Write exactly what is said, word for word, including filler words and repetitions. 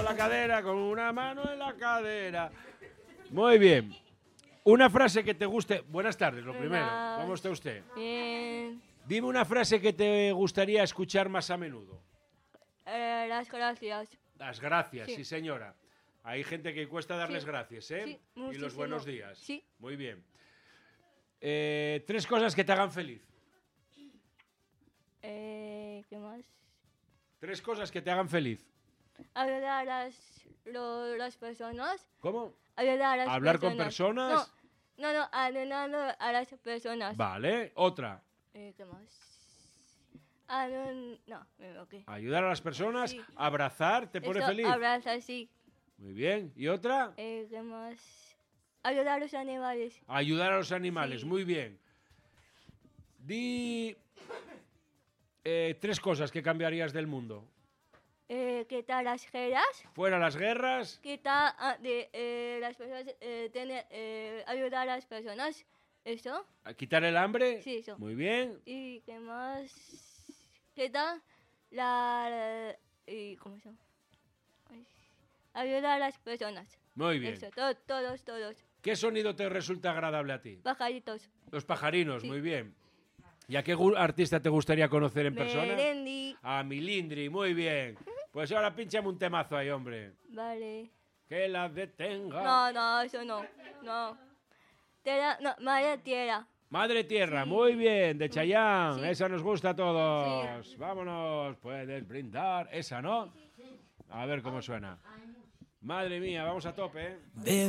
la cadera, con una mano en la cadera. Muy bien. Una frase que te guste. Buenas tardes, lo primero. ¿Cómo está usted? Bien. Dime una frase que te gustaría escuchar más a menudo. Eh, las gracias. Las gracias, sí, Sí. señora. Hay gente que cuesta darles Sí. gracias, ¿eh? Sí, Y los muchísimo. buenos días. Sí. Muy bien. Eh, tres cosas que te hagan feliz. Eh, ¿Qué más? Tres cosas que te hagan feliz. Ayudar a las, lo- las personas. ¿Cómo? Ayudar a las ¿Hablar personas. con personas? No, no, no, ayudando a las personas. Vale. Otra. Eh, ¿Qué más? Ah, no, no, me equivoqué. Ayudar a las personas. Sí. Abrazar. ¿Te pone Esto, feliz? Abrazar, sí. Muy bien. ¿Y otra? Eh, ¿Qué más? Ayudar a los animales. Ayudar a los animales. Sí. Muy bien. Di eh, tres cosas que cambiarías del mundo. Eh, quitar las guerras. Fuera las guerras. Quitar ah, de eh, las personas. Eh, tener, eh, ayudar a las personas. Eso. A quitar el hambre. Sí, eso. Muy bien. ¿Y qué más? Quitar la. Y, ¿Cómo se llama? Ay, ayudar a las personas. Muy bien. Eso, to- todos, todos. ¿Qué sonido te resulta agradable a ti? Pajaritos. Los pajarinos, Sí. muy bien. ¿Y a qué gu- artista te gustaría conocer en persona? Melendi. A Milindri, muy bien. Pues ahora pinchame un temazo ahí, hombre. Vale. Que la detenga. No, no, eso no. No. Tierra, no, madre tierra. Madre Tierra, Sí. muy bien, de Chayanne. Sí. Esa nos gusta a todos. Vámonos, puedes brindar. Esa, ¿no? A ver cómo suena. Madre mía, vamos a tope, ¿eh?